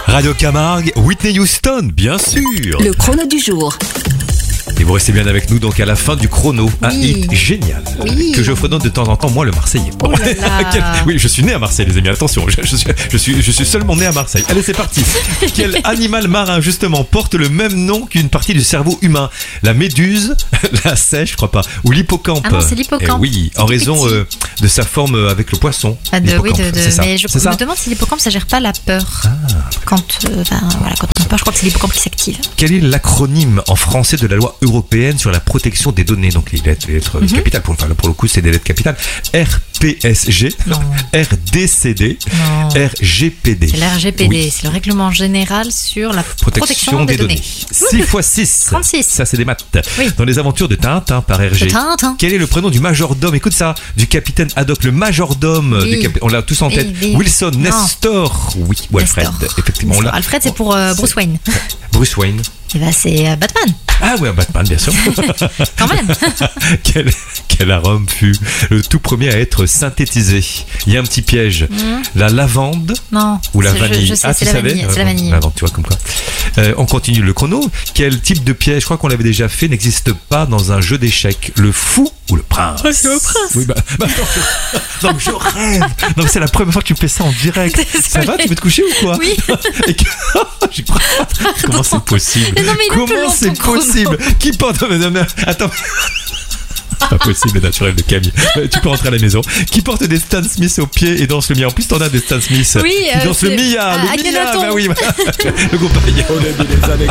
Radio Camargue, Whitney Houston, bien sûr. Le chrono du jour. Et vous restez bien avec nous donc à la fin du chrono. Un Oui. hit génial que je fredonne de temps en temps, moi le Marseillais. Oh là là. Oui, je suis né à Marseille les amis, attention, je suis seulement né à Marseille. Allez, c'est parti. Quel animal marin justement porte le même nom qu'une partie du cerveau humain? La méduse, la sèche, je crois pas, ou l'hippocampe? Ah non, c'est l'hippocampe. Oui, C'est en tout raison petit. de sa forme avec le poisson. Oui, L'hippocampe, c'est ça. mais je C'est ça. me demande si l'hippocampe ça gère pas la peur. Quand on peur, je crois que c'est l'hippocampe qui s'active. Quel est l'acronyme en français de la loi européenne sur la protection des données? Donc les lettres capitales, pour le coup c'est des lettres capitales. RPSG, Non. RDCD, Non. RGPD. C'est l'RGPD, Oui. c'est le règlement général sur la Protection des données. 6 x 6. 36. Ça, c'est des maths. Oui. Dans les aventures de Tintin par RG. De Tintin. Quel est le prénom du majordome? Écoute ça, du capitaine Haddock, le majordome. Oui. On l'a tous en Oui, tête. oui. Wilson, Non. Nestor. Oui, ou Alfred. Nestor. Effectivement, on l'a. Alfred, c'est pour Bruce Wayne. Bruce Wayne. Et ben c'est Batman, Ah ouais, Batman, bien sûr. quand même. Quel arôme fut le tout premier à être synthétisé? Il y a un petit piège. La lavande Non. ou la Je vanille? sais, Ah, c'est tu la savais? vanille. C'est la vanille. Lavande, tu vois, comme quoi. On continue le chrono. Quel type de piège, je crois qu'on l'avait déjà fait, n'existe pas dans un jeu d'échecs? Le fou ou le prince? Ah, c'est le prince. Oui, non, mais je rêve. Non, mais c'est la première fois que tu fais ça en direct. Désolée. Ça va? Tu veux te coucher ou quoi? Oui. Et que... J'y crois pas. Comment c'est possible? Mais non, mais il est un peu Comment long, c'est ton chrono. possible? Qui porte... Non, attends. C'est pas possible, le naturel de Camille. Tu peux rentrer à la maison. Qui porte des Stan Smith au pied et danse le Mia? En plus, t'en as des Stan Smith. Oui, Qui danse le c'est- Mia. à Le Mia, Akhenaton. bah oui. Le groupe Aya.